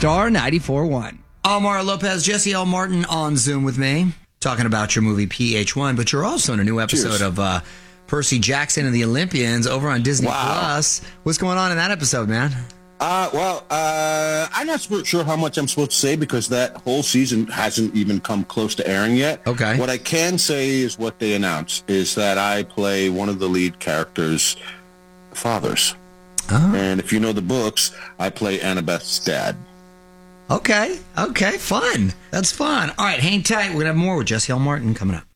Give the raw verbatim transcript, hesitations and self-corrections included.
Star ninety-four point one. Omar Lopez, Jesse L. Martin on Zoom with me, talking about your movie P H one, but you're also in a new episode Cheers. of uh, Percy Jackson and the Olympians over on Disney Wow. Plus. What's going on in that episode, man? Uh, well, uh, I'm not sp- sure how much I'm supposed to say because that whole season hasn't even come close to airing yet. Okay. What I can say is what they announced is that I play one of the lead characters' fathers. Oh. And if you know the books, I play Annabeth's dad. Okay, okay, fun. That's fun. All right, hang tight. We're going to have more with Jesse L. Martin coming up.